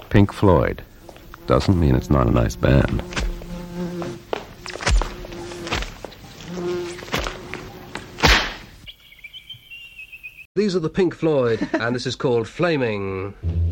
Pink Floyd. Doesn't mean it's not a nice band. These are the Pink Floyd, and this is called Flaming.